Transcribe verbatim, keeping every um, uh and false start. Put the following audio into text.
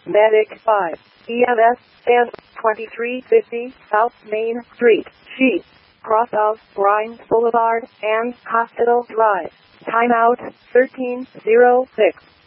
Medic five, E M S, and twenty-three fifty South Main Street, Sheets, cross of Grimes Boulevard and Hospital Drive. Timeout thirteen oh six.